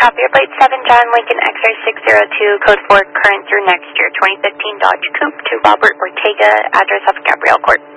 copy your plate 7 John Lincoln X-ray 602, code 4, current through next year, 2015 Dodge Coupe to Robert Ortega, address of Gabrielle Court.